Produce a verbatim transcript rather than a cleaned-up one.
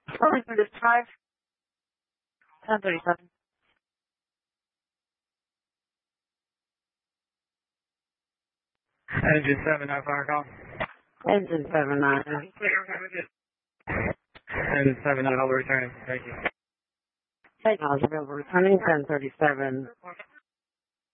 Sorry for this five. ten thirty-seven. Engine seven nine fire call. Engine seven nine. Engine seven nine, I'll return. Thank you. Technology available returning ten thirty-seven.